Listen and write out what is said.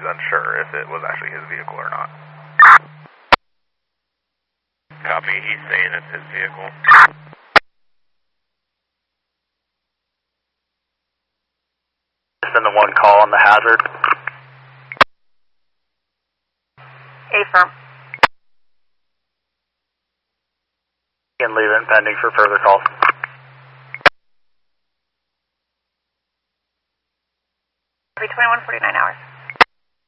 unsure if it was actually his vehicle or not. Copy, he's saying it's his vehicle. Send the one call on the hazard. Affirm. You can leave it pending for further calls. Every 21:49 hours.